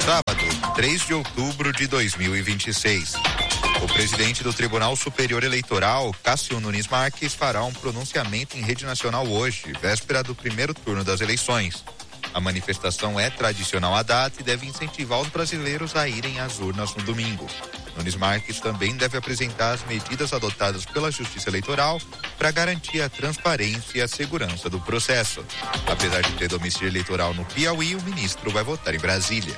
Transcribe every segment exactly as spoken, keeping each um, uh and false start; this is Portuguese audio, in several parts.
Sábado, três de outubro de dois mil e vinte e seis. O presidente do Tribunal Superior Eleitoral, Cássio Nunes Marques, fará um pronunciamento em rede nacional hoje, véspera do primeiro turno das eleições. A manifestação é tradicional à data e deve incentivar os brasileiros a irem às urnas no domingo. Nunes Marques também deve apresentar as medidas adotadas pela Justiça Eleitoral para garantir a transparência e a segurança do processo. Apesar de ter domicílio eleitoral no Piauí, o ministro vai votar em Brasília.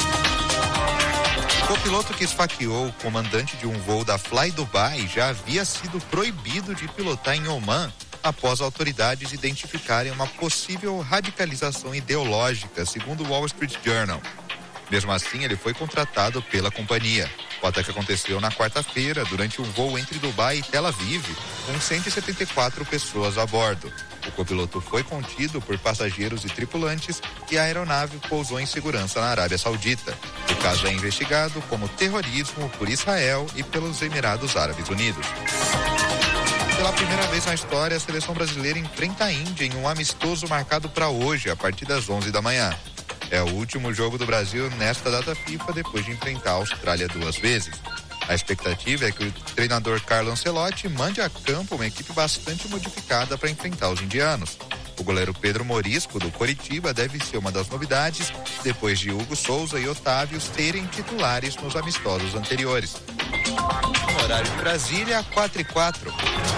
O piloto que esfaqueou o comandante de um voo da Fly Dubai já havia sido proibido de pilotar em Omã após autoridades identificarem uma possível radicalização ideológica, segundo o Wall Street Journal. Mesmo assim, ele foi contratado pela companhia. O ataque aconteceu na quarta-feira, durante um voo entre Dubai e Tel Aviv, com cento e setenta e quatro pessoas a bordo. O copiloto foi contido por passageiros e tripulantes e a aeronave pousou em segurança na Arábia Saudita. O caso é investigado como terrorismo por Israel e pelos Emirados Árabes Unidos. Pela primeira vez na história, a seleção brasileira enfrenta a Índia em um amistoso marcado para hoje, a partir das onze da manhã. É o último jogo do Brasil nesta data FIFA, depois de enfrentar a Austrália duas vezes. A expectativa é que o treinador Carlo Ancelotti mande a campo uma equipe bastante modificada para enfrentar os indianos. O goleiro Pedro Morisco, do Coritiba, deve ser uma das novidades, depois de Hugo Souza e Otávio serem titulares nos amistosos anteriores. No horário de Brasília, quatro e quatro.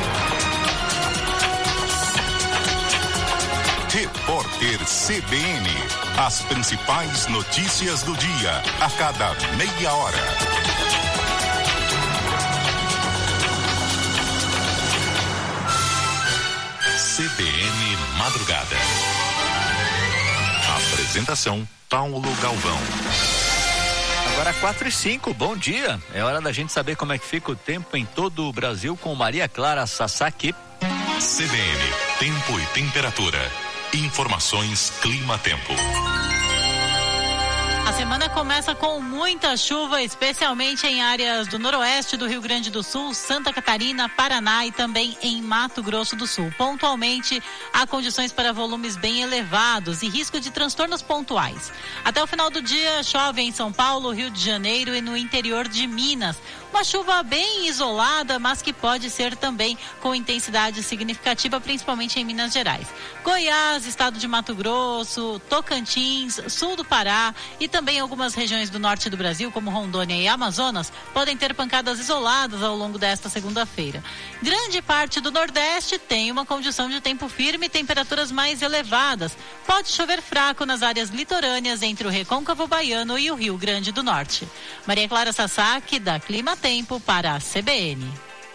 Repórter C B N. As principais notícias do dia, a cada meia hora. C B N Madrugada. Apresentação, Paulo Galvão. Agora quatro e cinco, bom dia. É hora da gente saber como é que fica o tempo em todo o Brasil com Maria Clara Sasaki. C B N, tempo e temperatura. Informações Clima-Tempo. A semana começa com muita chuva, especialmente em áreas do noroeste do Rio Grande do Sul, Santa Catarina, Paraná e também em Mato Grosso do Sul. Pontualmente, há condições para volumes bem elevados e risco de transtornos pontuais. Até o final do dia, chove em São Paulo, Rio de Janeiro e no interior de Minas. Uma chuva bem isolada, mas que pode ser também com intensidade significativa, principalmente em Minas Gerais. Goiás, estado de Mato Grosso, Tocantins, sul do Pará e também algumas regiões do norte do Brasil, como Rondônia e Amazonas, podem ter pancadas isoladas ao longo desta segunda-feira. Grande parte do Nordeste tem uma condição de tempo firme e temperaturas mais elevadas. Pode chover fraco nas áreas litorâneas entre o Recôncavo Baiano e o Rio Grande do Norte. Maria Clara Sasaki, da Clima Tempo, para a C B N.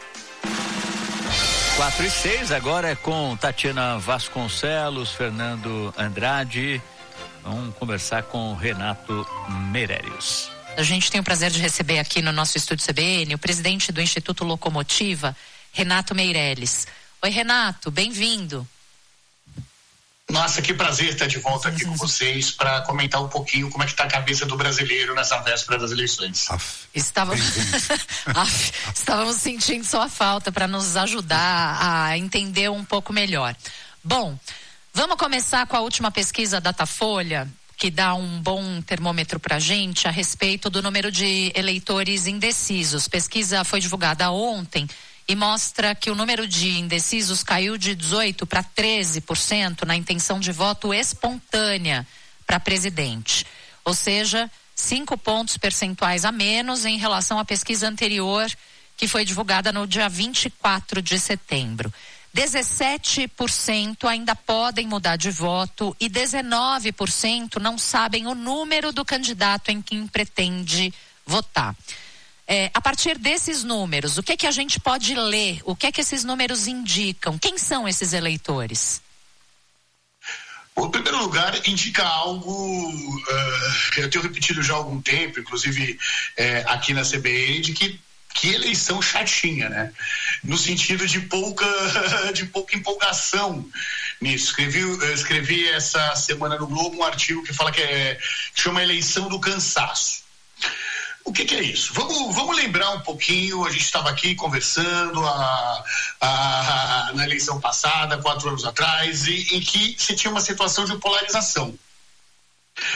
quatro e seis, agora é com Tatiana Vasconcelos, Fernando Andrade. Vamos conversar com Renato Meirelles. A gente tem o prazer de receber aqui no nosso estúdio C B N o presidente do Instituto Locomotiva, Renato Meirelles. Oi, Renato, bem-vindo. Nossa, que prazer estar de volta aqui com vocês para comentar um pouquinho como é que está a cabeça do brasileiro nessa véspera das eleições. Estávamos, estávamos sentindo sua falta para nos ajudar a entender um pouco melhor. Bom, vamos começar com a última pesquisa Datafolha, que dá um bom termômetro para a gente a respeito do número de eleitores indecisos. Pesquisa foi divulgada ontem e mostra que o número de indecisos caiu de dezoito para treze por cento na intenção de voto espontânea para presidente. Ou seja, cinco pontos percentuais a menos em relação à pesquisa anterior, que foi divulgada no dia vinte e quatro de setembro. dezessete por cento ainda podem mudar de voto e dezenove por cento não sabem o número do candidato em quem pretende votar. É, a partir desses números, o que é que a gente pode ler? O que é que esses números indicam? Quem são esses eleitores? Em primeiro lugar, indica algo, uh, eu tenho repetido já há algum tempo, inclusive é, aqui na C B N, de que Que eleição chatinha, né? No sentido de pouca, de pouca empolgação nisso. Escrevi, escrevi essa semana no Globo um artigo que fala que é, chama eleição do cansaço. O que, que é isso? Vamos, vamos lembrar um pouquinho, a gente estava aqui conversando a, a, na eleição passada, quatro anos atrás, e, em que se tinha uma situação de polarização.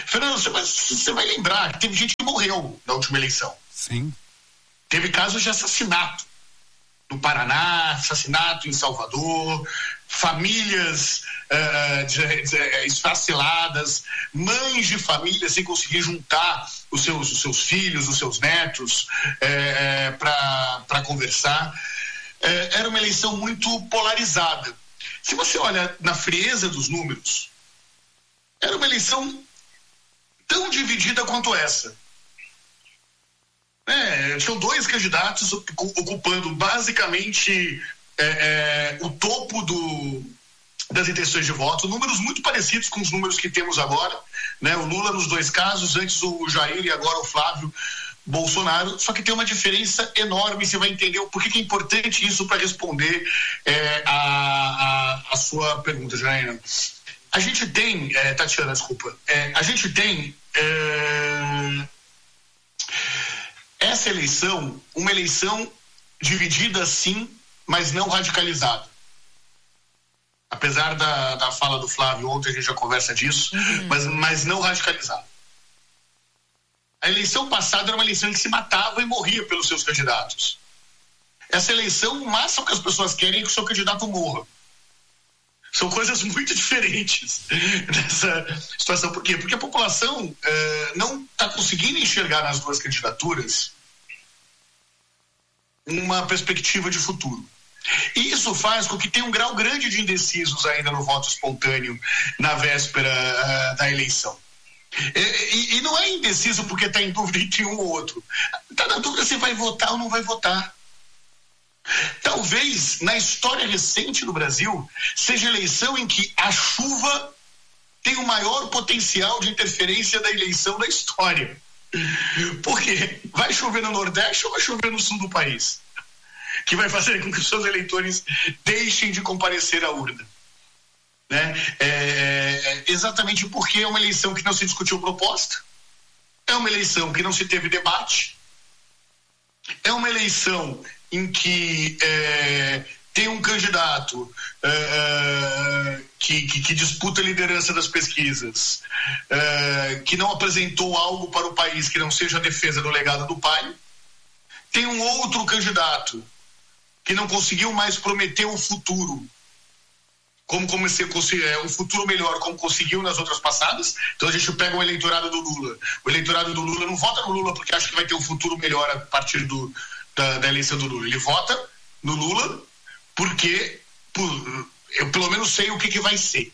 Fernando, você vai, você vai lembrar que teve gente que morreu na última eleição. Sim. Teve casos de assassinato no Paraná, assassinato em Salvador, famílias uh, de, de, esfaciladas, mães de família sem conseguir juntar os seus, os seus filhos, os seus netos eh, para conversar. Eh, era uma eleição muito polarizada. Se você olha na frieza dos números, era uma eleição tão dividida quanto essa. É, tinham dois candidatos ocupando basicamente é, é, o topo do, das intenções de voto, números muito parecidos com os números que temos agora, né? O Lula nos dois casos, antes o Jair e agora o Flávio Bolsonaro, só que tem uma diferença enorme. Você vai entender o porquê que é importante isso para responder é, a, a, a sua pergunta, Janaína. A gente tem, é, Tatiana, desculpa, é, a gente tem é, essa eleição, uma eleição dividida sim, mas não radicalizada. Apesar da, da fala do Flávio ontem, a gente já conversa disso, uhum. mas, mas não radicalizada. A eleição passada era uma eleição em que se matava e morria pelos seus candidatos. Essa eleição, o máximo que as pessoas querem é que o seu candidato morra. São coisas muito diferentes nessa situação. Por quê? Porque a população eh, não está conseguindo enxergar nas duas candidaturas uma perspectiva de futuro. E isso faz com que tenha um grau grande de indecisos ainda no voto espontâneo na véspera uh, da eleição. E, e, e não é indeciso porque está em dúvida entre um ou outro. Está na dúvida se vai votar ou não vai votar. Talvez, na história recente do Brasil, seja a eleição em que a chuva tem o maior potencial de interferência da eleição da história. Porque vai chover no Nordeste ou vai chover no Sul do país? Que vai fazer com que os seus eleitores deixem de comparecer à urna. Né? É, exatamente porque é uma eleição que não se discutiu proposta, é uma eleição que não se teve debate, é uma eleição em que é, tem um candidato é, que, que, que disputa a liderança das pesquisas, é, que não apresentou algo para o país que não seja a defesa do legado do pai, tem um outro candidato que não conseguiu mais prometer o futuro, como comecei, um futuro melhor, como conseguiu nas outras passadas. Então a gente pega o eleitorado do Lula. O eleitorado do Lula não vota no Lula porque acha que vai ter um futuro melhor a partir do, da, da eleição do Lula. Ele vota no Lula porque por, eu pelo menos sei o que, que vai ser.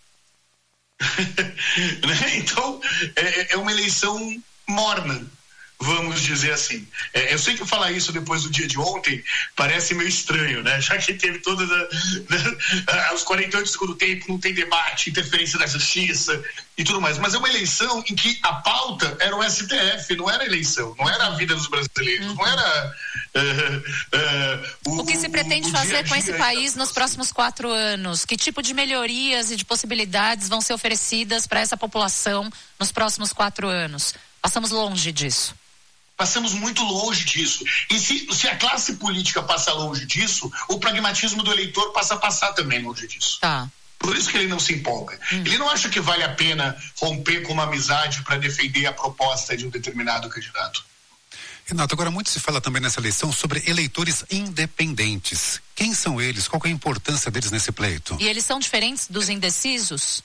Né? Então é, é uma eleição morna, vamos dizer assim. É, eu sei que falar isso depois do dia de ontem parece meio estranho, né? Já que teve todas a, os quarenta e oito do segundo tempo, não tem debate, interferência da justiça e tudo mais. Mas é uma eleição em que a pauta era o S T F, não era a eleição, não era a vida dos brasileiros, uhum. não era uh, uh, uh, o, o que se pretende o, o fazer dia -dia com esse país nos próximos quatro anos? Que tipo de melhorias e de possibilidades vão ser oferecidas para essa população nos próximos quatro anos? Passamos longe disso. Passamos muito longe disso. E se, se a classe política passa longe disso, o pragmatismo do eleitor passa a passar também longe disso. Tá. Por isso que ele não se empolga. Hum. Ele não acha que vale a pena romper com uma amizade para defender a proposta de um determinado candidato. Renato, agora muito se fala também nessa eleição sobre eleitores independentes. Quem são eles? Qual que é a importância deles nesse pleito? E eles são diferentes dos indecisos?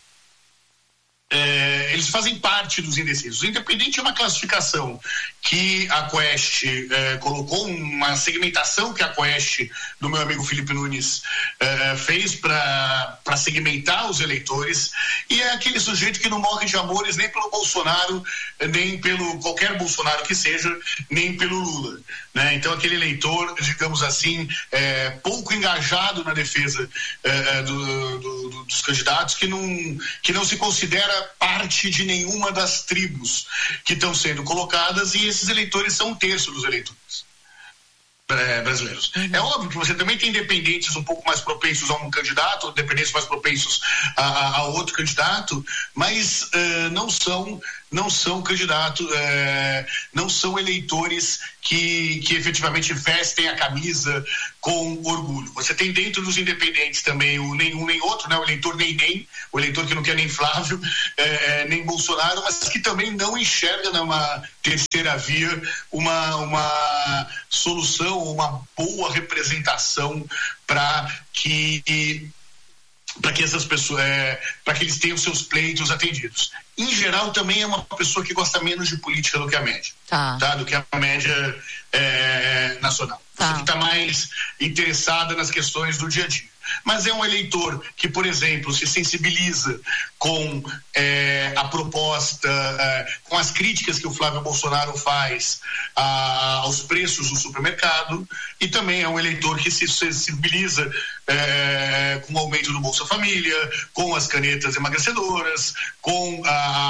É, eles fazem parte dos indecisos. O independente é uma classificação que a Quest é, colocou, uma segmentação que a Quest, do meu amigo Felipe Nunes, é, fez para segmentar os eleitores, e é aquele sujeito que não morre de amores nem pelo Bolsonaro, nem pelo qualquer Bolsonaro que seja, nem pelo Lula. Né? Então aquele eleitor, digamos assim, é, pouco engajado na defesa é, do, do, do, dos candidatos, que não, que não se considera parte de nenhuma das tribos que estão sendo colocadas, e esses eleitores são um terço dos eleitores é, brasileiros. Uhum. É óbvio que você também tem independentes um pouco mais propensos a um candidato, independentes mais propensos a, a, a outro candidato, mas uh, não são não são candidatos, uh, não são eleitores que, que efetivamente vestem a camisa com orgulho. Você tem dentro dos independentes também o nenhum nem outro, né? O eleitor nem nem, o eleitor que não quer nem Flávio, é, nem Bolsonaro, mas que também não enxerga numa terceira via uma, uma solução, uma boa representação para que para que essas pessoas, é, para que eles tenham seus pleitos atendidos. Em geral, também é uma pessoa que gosta menos de política do que a média, tá. Tá? Do que a média é, nacional. Tá. Você que está mais interessada nas questões do dia a dia. Mas é um eleitor que, por exemplo, se sensibiliza com é, a proposta, é, com as críticas que o Flávio Bolsonaro faz a, aos preços do supermercado, e também é um eleitor que se sensibiliza é, com o aumento do Bolsa Família, com as canetas emagrecedoras, com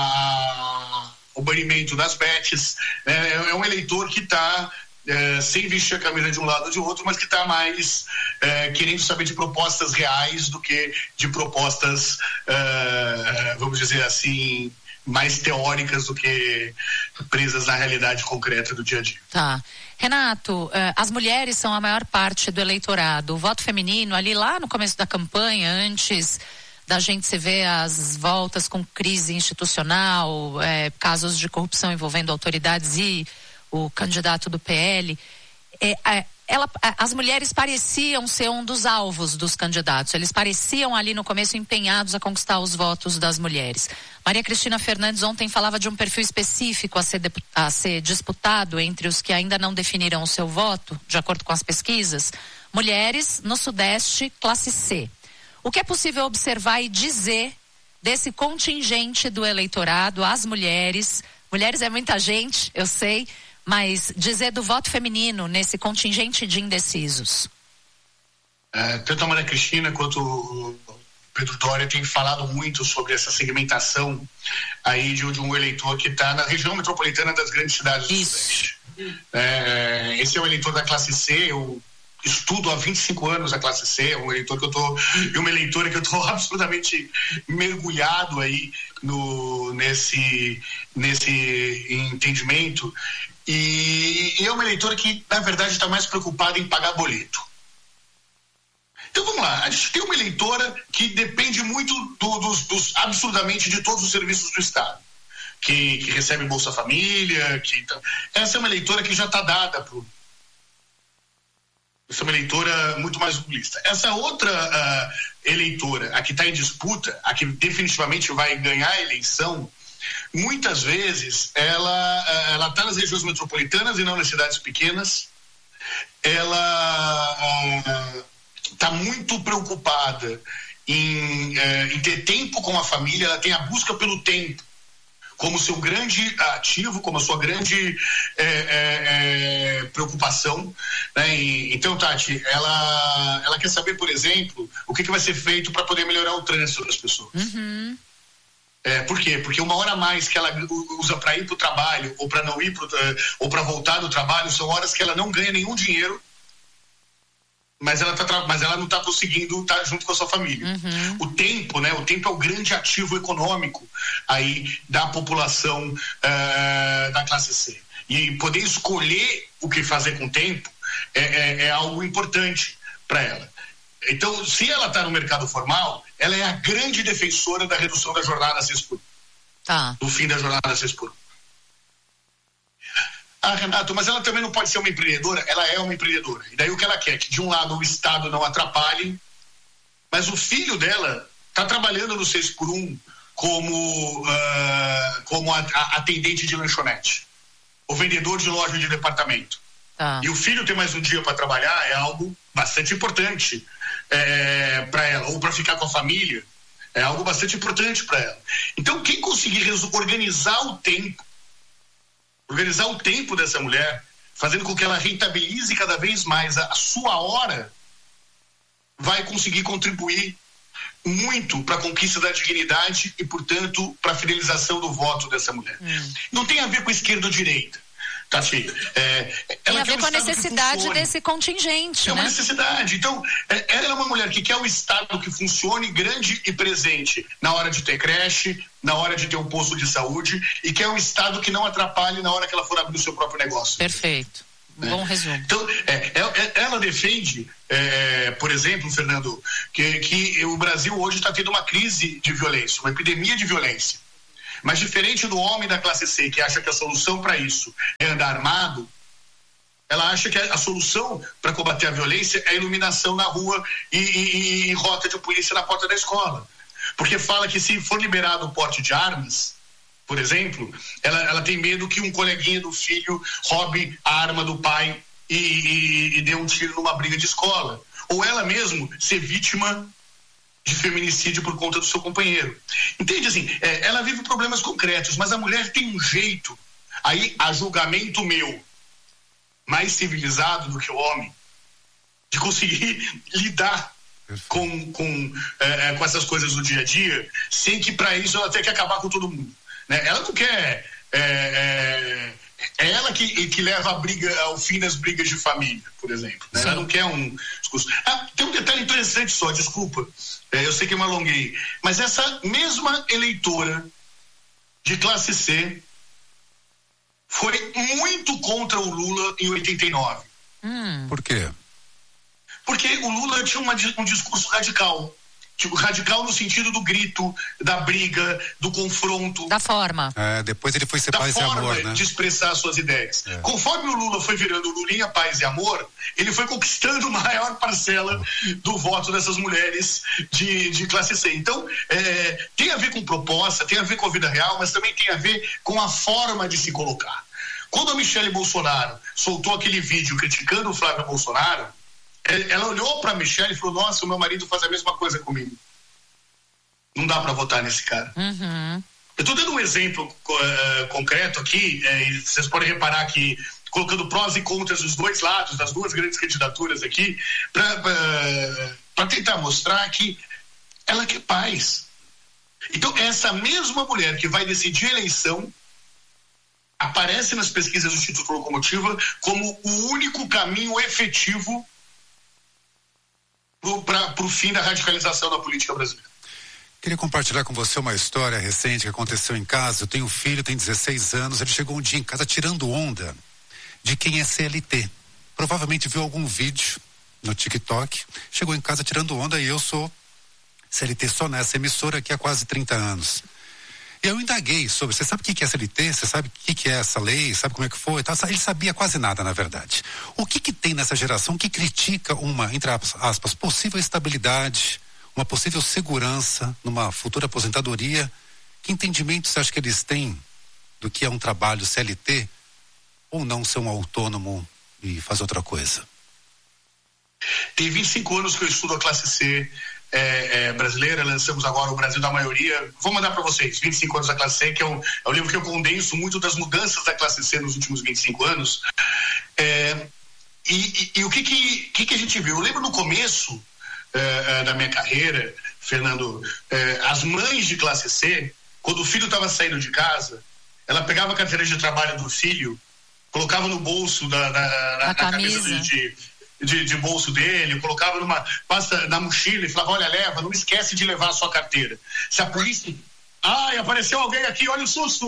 a, o banimento das bets. É, é um eleitor que está É, sem vestir a camisa de um lado ou de outro, mas que está mais é, querendo saber de propostas reais do que de propostas, é, vamos dizer assim, mais teóricas do que presas na realidade concreta do dia a dia. Tá. Renato, as mulheres são a maior parte do eleitorado. O voto feminino, ali lá no começo da campanha, antes da gente se ver as voltas com crise institucional, é, casos de corrupção envolvendo autoridades e o candidato do P L, é, é, ela, as mulheres pareciam ser um dos alvos dos candidatos, eles pareciam ali no começo empenhados a conquistar os votos das mulheres. Maria Cristina Fernandes ontem falava de um perfil específico a ser, a ser disputado entre os que ainda não definiram o seu voto, de acordo com as pesquisas, mulheres no Sudeste, classe C. O que é possível observar e dizer desse contingente do eleitorado, as mulheres, mulheres é muita gente, eu sei, mas dizer do voto feminino nesse contingente de indecisos? É, tanto a Maria Cristina quanto o Pedro Doria têm falado muito sobre essa segmentação aí de, de um eleitor que está na região metropolitana das grandes cidades do Isso. Sudeste. É, esse é o eleitor da classe C. Eu estudo há vinte e cinco anos a classe C, é um eleitor que eu tô, e uma eleitora que eu estou absolutamente mergulhado aí no, nesse, nesse entendimento. E, e é uma eleitora que, na verdade, está mais preocupada em pagar boleto. Então vamos lá, a gente tem uma eleitora que depende muito do, dos, dos, absurdamente de todos os serviços do Estado, que, que recebe Bolsa Família, que, essa é uma eleitora que já está dada pro Essa é uma eleitora muito mais populista. Essa outra uh, eleitora, a que está em disputa, a que definitivamente vai ganhar a eleição, muitas vezes ela uh, ela está nas regiões metropolitanas e não nas cidades pequenas. Ela está uh, muito preocupada em, uh, em ter tempo com a família. Ela tem a busca pelo tempo como seu grande ativo, como a sua grande é, é, é, preocupação, né? E, então, Tati, ela, ela quer saber, por exemplo, o que, que vai ser feito para poder melhorar o trânsito das pessoas. Uhum. É, por quê? Porque uma hora a mais que ela usa para ir para o trabalho ou para não ir pro, ou para voltar do trabalho são horas que ela não ganha nenhum dinheiro, mas ela, tá, mas ela não está conseguindo estar junto com a sua família. Uhum. O tempo, né? O tempo é o grande ativo econômico aí da população uh, da classe C. E poder escolher o que fazer com o tempo é, é, é algo importante para ela. Então, se ela está no mercado formal, ela é a grande defensora da redução da jornada seis por um. Tá. Do fim da jornada seis por um. Ah, Renato, mas ela também não pode ser uma empreendedora? Ela é uma empreendedora. E daí o que ela quer? Que de um lado o Estado não atrapalhe, mas o filho dela está trabalhando no seis por um como, uh, como a, a atendente de lanchonete, o vendedor de loja de departamento. Tá. E o filho ter mais um dia para trabalhar é algo bastante importante é, para ela, ou para ficar com a família, é algo bastante importante para ela. Então, quem conseguir organizar o tempo, organizar o tempo dessa mulher, fazendo com que ela rentabilize cada vez mais a, a sua hora, vai conseguir contribuir muito para a conquista da dignidade e, portanto, para a fidelização do voto dessa mulher. Hum. Não tem a ver com esquerda ou direita, tá, filha? É, tem a ver com a necessidade desse contingente, É né? uma necessidade. Então, é, ela é uma mulher que quer o Estado que funcione grande e presente na hora de ter creche, na hora de ter um posto de saúde, e quer um Estado que não atrapalhe na hora que ela for abrir o seu próprio negócio. Perfeito. Um bom resumo. Então, é, é, ela defende, é, por exemplo, Fernando, que, que o Brasil hoje está tendo uma crise de violência, uma epidemia de violência. Mas diferente do homem da classe C, que acha que a solução para isso é andar armado, ela acha que a, a solução para combater a violência é a iluminação na rua e, e, e rota de polícia na porta da escola. Porque fala que se for liberado o porte de armas, por exemplo, ela, ela tem medo que um coleguinha do filho roube a arma do pai e, e, e dê um tiro numa briga de escola. Ou ela mesmo ser vítima de feminicídio por conta do seu companheiro. Entende assim? É, ela vive problemas concretos, mas a mulher tem um jeito, aí a julgamento meu, mais civilizado do que o homem, de conseguir lidar com, com, é, com essas coisas do dia a dia, sem que para isso ela tenha que acabar com todo mundo. Né? Ela não quer. É, é, é ela que, que leva a briga ao fim das brigas de família, por exemplo. Né? Ela não quer um discurso. Ah, tem um detalhe interessante só, desculpa. É, eu sei que eu me alonguei. Mas essa mesma eleitora de classe C foi muito contra o Lula em oitenta e nove. Hum. Por quê? Porque o Lula tinha uma, um discurso radical. Tipo, radical no sentido do grito, da briga, do confronto. Da forma. É, depois ele foi ser paz e amor, né? Da forma de expressar suas ideias. É. Conforme o Lula foi virando Lulinha, paz e amor, ele foi conquistando maior parcela do voto dessas mulheres de, de classe C. Então, é, tem a ver com proposta, tem a ver com a vida real, mas também tem a ver com a forma de se colocar. Quando a Michele Bolsonaro soltou aquele vídeo criticando o Flávio Bolsonaro, ela olhou para a Michele e falou: nossa, o meu marido faz a mesma coisa comigo. Não dá para votar nesse cara. Uhum. Eu estou dando um exemplo uh, concreto aqui, uh, e vocês podem reparar que colocando prós e contras dos dois lados, das duas grandes candidaturas aqui, para uh, tentar mostrar que ela quer paz. Então, essa mesma mulher que vai decidir a eleição aparece nas pesquisas do Instituto Locomotiva como o único caminho efetivo para o fim da radicalização da política brasileira. Queria compartilhar com você uma história recente que aconteceu em casa. Eu tenho um filho, tem dezesseis anos, ele chegou um dia em casa tirando onda de quem é C L T. Provavelmente viu algum vídeo no TikTok, chegou em casa tirando onda e eu sou C L T só nessa emissora aqui há quase trinta anos. E eu indaguei sobre, você sabe o que é C L T? Você sabe o que é essa lei? Sabe como é que foi? Ele sabia quase nada, na verdade. O que que tem nessa geração que critica uma, entre aspas, possível estabilidade, uma possível segurança numa futura aposentadoria? Que entendimento você acha que eles têm do que é um trabalho C L T ou não ser um autônomo e fazer outra coisa? Tem vinte e cinco anos que eu estudo a classe C É, é, brasileira, lançamos agora o Brasil da Maioria. Vou mandar para vocês, vinte e cinco anos da classe C, que é um, é um livro que eu condenso muito das mudanças da classe C nos últimos vinte e cinco anos. É, e, e, e o que que, que que a gente viu? Eu lembro no começo é, é, da minha carreira, Fernando, é, as mães de classe C, quando o filho estava saindo de casa, ela pegava a carteira de trabalho do filho, colocava no bolso da, da, na, na camisa de, de De, de bolso dele, colocava numa pasta na mochila e falava: olha, leva, não esquece de levar a sua carteira. Se a polícia... Ai, apareceu alguém aqui, olha o susto!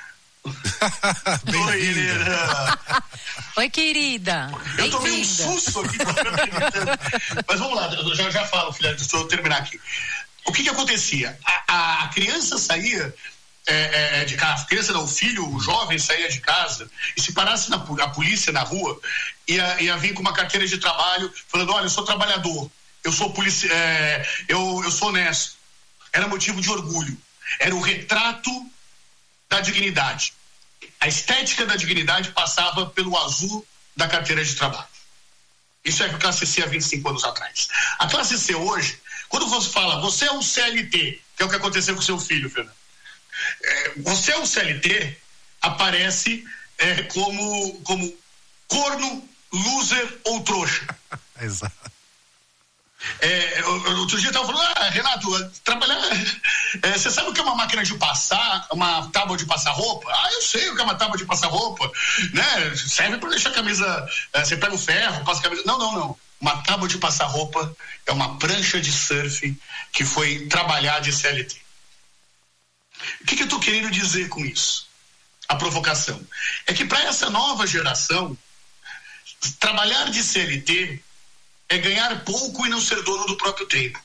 Oi, querida. Oi, querida. Eu tomei um susto aqui. Mas vamos lá, eu já, já falo, filha, deixa eu terminar aqui. O que que acontecia? A, a criança saía É, é, de casa, a criança não, o filho, o jovem saía de casa e se parasse na, a polícia na rua, ia, ia vir com uma carteira de trabalho falando: olha, eu sou trabalhador, eu sou policia, é, eu, eu sou honesto. Era motivo de orgulho, era o retrato da dignidade. A estética da dignidade passava pelo azul da carteira de trabalho. Isso é a classe C há vinte e cinco anos atrás. A classe C hoje, quando você fala você é um C L T, que é o que aconteceu com seu filho, Fernando, É, você é um C L T, aparece é, como, como corno, loser ou trouxa. Exato. É, outro dia eu estava falando: ah, Renato, trabalhar. É, você sabe o que é uma máquina de passar, uma tábua de passar roupa? Ah, eu sei o que é uma tábua de passar roupa, né? Serve para deixar a camisa. É, você pega o ferro, passa a camisa. Não, não, não. Uma tábua de passar roupa é uma prancha de surf que foi trabalhar de C L T. O que, que eu estou querendo dizer com isso? A provocação é que para essa nova geração, trabalhar de C L T é ganhar pouco e não ser dono do próprio tempo.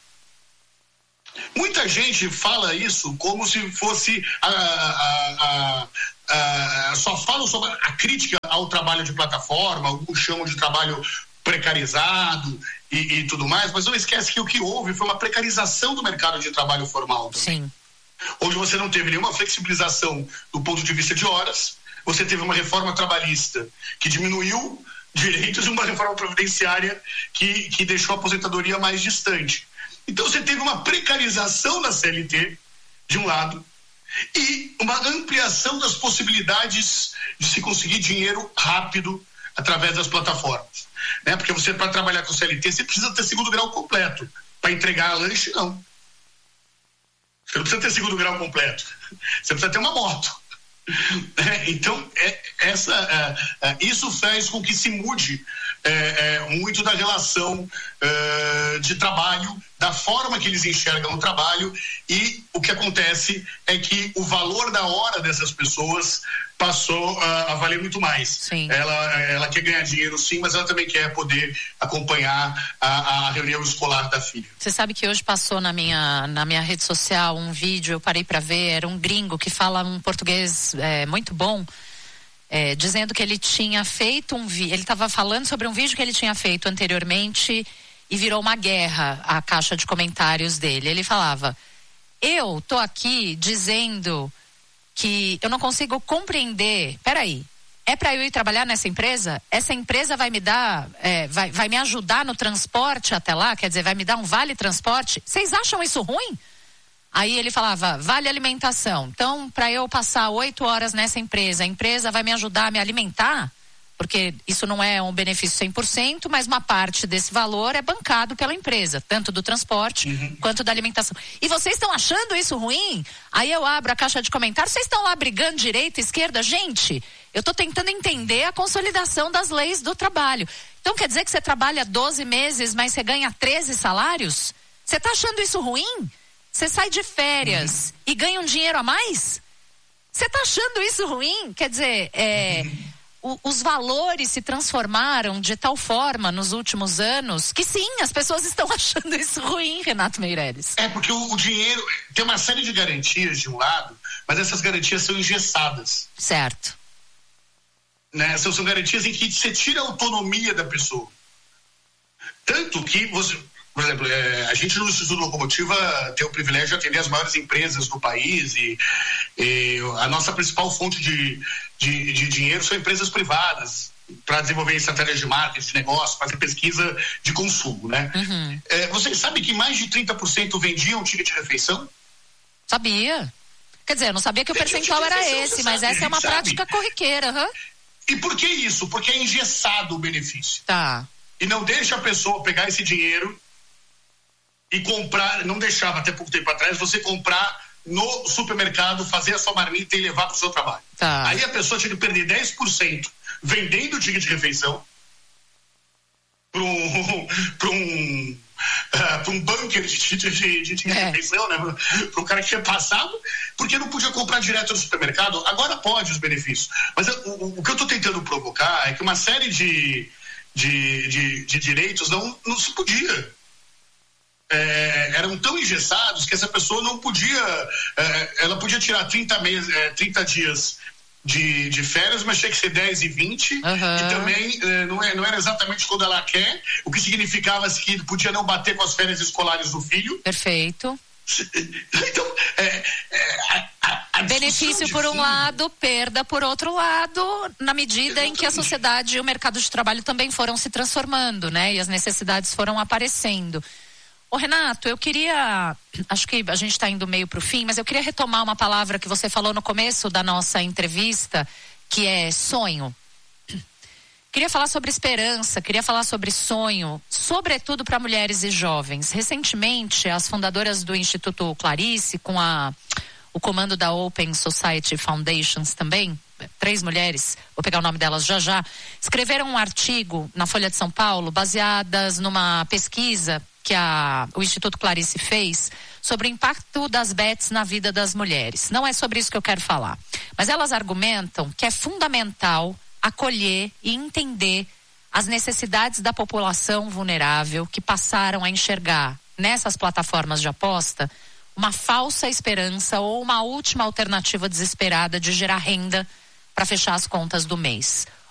Muita gente fala isso como se fosse a, a, a, a, só falam sobre a crítica ao trabalho de plataforma, alguns chamam de trabalho precarizado e, e tudo mais, mas não esquece que o que houve foi uma precarização do mercado de trabalho formal também. Sim. Onde você não teve nenhuma flexibilização do ponto de vista de horas, você teve uma reforma trabalhista que diminuiu direitos e uma reforma previdenciária que, que deixou a aposentadoria mais distante. Então você teve uma precarização da C L T, de um lado, e uma ampliação das possibilidades de se conseguir dinheiro rápido através das plataformas. Né? Porque você, para trabalhar com C L T, você precisa ter segundo grau completo. Para entregar a lanche, não. Você não precisa ter segundo grau completo. Você precisa ter uma moto. É, então, é, essa, é, é, isso faz com que se mude é, é, muito da relação é, de trabalho, da forma que eles enxergam o trabalho, e o que acontece é que o valor da hora dessas pessoas passou a, a valer muito mais. Sim. Ela, ela quer ganhar dinheiro, sim, mas ela também quer poder acompanhar a, a reunião escolar da filha. Você sabe que hoje passou na minha, na minha rede social um vídeo, eu parei para ver, era um gringo que fala um português é, muito bom, é, dizendo que ele tinha feito um vídeo, ele estava falando sobre um vídeo que ele tinha feito anteriormente e virou uma guerra a caixa de comentários dele. Ele falava: eu tô aqui dizendo que eu não consigo compreender, peraí, é para eu ir trabalhar nessa empresa? Essa empresa vai me dar, é, vai, vai me ajudar no transporte até lá? Quer dizer, vai me dar um vale transporte? Vocês acham isso ruim? Aí ele falava, vale alimentação. Então, para eu passar oito horas nessa empresa, a empresa vai me ajudar a me alimentar? Porque isso não é um benefício cem por cento, mas uma parte desse valor é bancado pela empresa, tanto do transporte uhum. quanto da alimentação. E vocês estão achando isso ruim? Aí eu abro a caixa de comentários, vocês estão lá brigando direita, esquerda? Gente, eu estou tentando entender a consolidação das leis do trabalho. Então quer dizer que você trabalha doze meses, mas você ganha treze salários? Você está achando isso ruim? Você sai de férias uhum. e ganha um dinheiro a mais? Você está achando isso ruim? Quer dizer, é... Uhum. Os valores se transformaram de tal forma nos últimos anos que sim, as pessoas estão achando isso ruim, Renato Meireles. É porque o, o dinheiro tem uma série de garantias de um lado, mas essas garantias são engessadas. Certo. Né? São, são garantias em que você tira a autonomia da pessoa. Tanto que você... Por exemplo, é, a gente no Instituto Locomotiva tem o privilégio de atender as maiores empresas do país e, e a nossa principal fonte de, de, de dinheiro são empresas privadas para desenvolver estratégias de marketing, de negócio, fazer pesquisa de consumo, né? Uhum. É, vocês sabem que mais de trinta por cento vendiam ticket de refeição? Sabia. Quer dizer, eu não sabia que o percentual era esse, mas essa é uma prática corriqueira. Uhum. E por que isso? Porque é engessado o benefício. Tá. E não deixa a pessoa pegar esse dinheiro e comprar, não deixava até pouco tempo atrás, você comprar no supermercado, fazer a sua marmita e levar para o seu trabalho. Tá. Aí a pessoa tinha que perder dez por cento vendendo o ticket de refeição para um, para um, uh, para um bunker de ticket de, de, de é. refeição, né? Para o cara que tinha passado, porque não podia comprar direto no supermercado. Agora pode os benefícios. Mas o, o, o que eu estou tentando provocar é que uma série de, de, de, de direitos não, não se podia. É, eram tão engessados que essa pessoa não podia, é, ela podia tirar trinta, meses, é, trinta dias de, de férias, mas tinha que ser dez e vinte, uhum. e também é, não, é, não era exatamente quando ela quer, o que significava que podia não bater com as férias escolares do filho. Perfeito. Então, é, é, a, a, a benefício por um fundo. lado, perda por outro lado, na medida Exatamente. em que a sociedade e o mercado de trabalho também foram se transformando, né? E as necessidades foram aparecendo. Ô Renato, eu queria, acho que a gente está indo meio para o fim, mas eu queria retomar uma palavra que você falou no começo da nossa entrevista, que é sonho. Queria falar sobre esperança, queria falar sobre sonho, sobretudo para mulheres e jovens. Recentemente, as fundadoras do Instituto Clarice, com a, o comando da Open Society Foundations também, três mulheres, vou pegar o nome delas já já, escreveram um artigo na Folha de São Paulo, baseadas numa pesquisa que a, o Instituto Clarice fez sobre o impacto das bets na vida das mulheres. Não é sobre isso que eu quero falar, mas elas argumentam que é fundamental acolher e entender as necessidades da população vulnerável que passaram a enxergar nessas plataformas de aposta uma falsa esperança ou uma última alternativa desesperada de gerar renda para fechar as contas do mês.